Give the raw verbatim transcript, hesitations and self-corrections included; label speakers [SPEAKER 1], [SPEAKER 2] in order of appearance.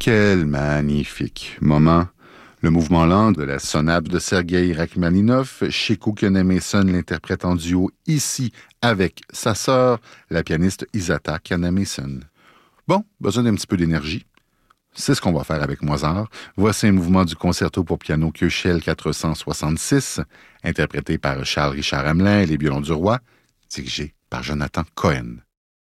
[SPEAKER 1] Quel magnifique moment! Le mouvement lent de la sonate de Sergueï Rachmaninov, Chico Kaname-san l'interprète en duo ici avec sa sœur, la pianiste Isata Kaname-san. Bon, besoin d'un petit peu d'énergie. C'est ce qu'on va faire avec Mozart. Voici un mouvement du concerto pour piano Köchel quatre cent soixante-six, interprété par Charles-Richard Hamelin et les violons du roi, dirigé par Jonathan Cohen.